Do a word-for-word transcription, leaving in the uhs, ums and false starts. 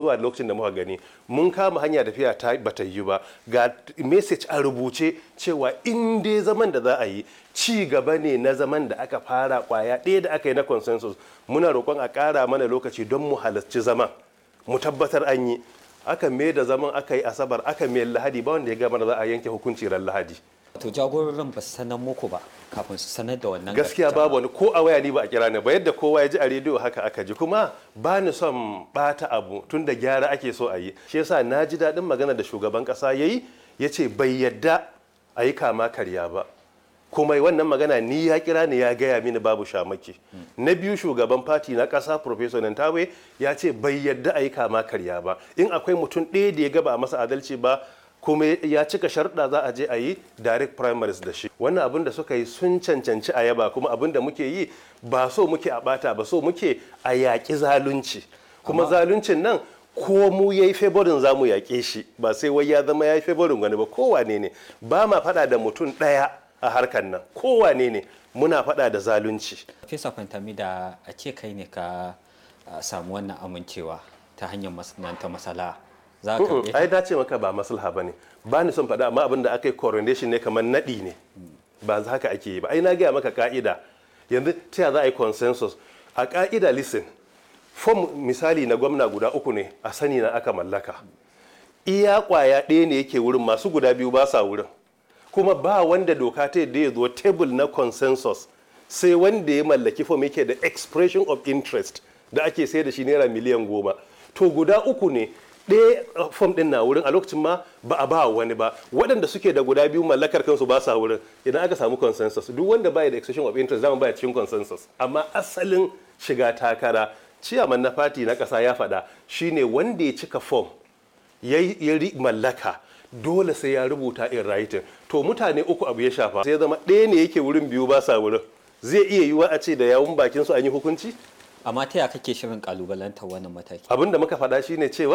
zuwa lokacin da muka gani mun kama hanya tafiya ta bata yi ba, ga message a rubuce cewa in dai zaman da za a yi ci gaba ne na zaman da aka fara kwaya ɗaya da aka yi na consensus, muna roƙon a ƙara mana lokaci don mu halarci zaman mu tabbatar an yi. Aka mai da zaman aka yi asabar aka mai lahadi, ba wanda ya gama da za a yanke hukunci ran lahadi. To jagororin ba su sanar muku ba kafin su sanar da wannan gaskiya babu wani ko a waya ni ba a kira ni ba, yadda kowa ya ji a rediyo haka aka ji, kuma ba ni son bata abu tun da gyara ake so a yi. Shi yasa na ji daɗin magana da shugaban ƙasa ya yi, ya ce bai yadda a yi kama karya ba, kuma wannan magana ni ya kira ni ya gaya mini babu shamaki. Na biyu shugaban fati na ƙasa Professor Nantawe ya ce bai yadda a yi kama karya ba, in akwai mutum ɗaya da ya gaba masa adalci ba kuma ya cika sharɗa za a je a yi direct primaries da shi. Wannan abin da suka yi sun cancanci a yaba, kuma abin da muke yi ba so muke a bata ba, so muke a yaƙi zalunci, kuma zaluncin nan ko mu ya yi favorin za mu yaƙe shi, ba sai wai ya zama ya yi favorin wani ba. Kowane ne, ba ma faɗa da mutum ɗaya a harkar nan, kowane ne muna faɗa da zalunci. Fesa Fantami, da a ce kai ne ka samu wannan amincewa ta hanyar masana'anta masala za ka ai dace maka ba maslaha bane, ba ni son faɗa, amma abin da aka yi coronation ne kamar naɗi ne, ba haka ake yi ba. Ai na gaya maka ka'ida, yanzu ta za a yi consensus a ka'ida. Listen, form misali na gwamna guda uku ne a sani na aka mallaka, iya kwaya ɗaya ne yake wurin, masu guda biyu ba sa wurin, kuma ba wanda doka ta yadda ya zo table na consensus sai wanda ya mallaki form yake da expression of interest da ake sai da shi naira miliyan goma. To guda uku ne, ɗaya fom ɗin na wurin a lokacin ma ba a ba wani ba, waɗanda suke da guda biyu mallakar kansu ba sa wurin. Idan aka samu consensus, duk wanda baya da expression of interest zama baya cikin consensus. Amma asalin shiga takara, ciyaman na fati na ƙasa ya faɗa, shine wanda ya cika fom ya mallaka dole sai ya rubuta in writing. To mutane uku abu ya shafa, sai zama ɗaya ne yake wurin biyu ba sa wurin, zai iya yiwuwa a ce da yawun bakin su an yi hukunci. Amma ta ya kake shirin kalubalantar wannan mataki? Abin da muka faɗa shine cewa